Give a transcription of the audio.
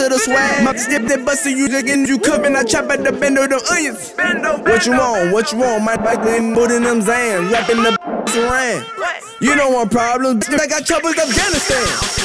to the swag. My step that bustin' you diggin', you cookin', I chop at the bend of them onions. What you want? What you want? My bike ain't putting them Zans, wrapping the around. You don't want problems, I got troubles Afghanistan.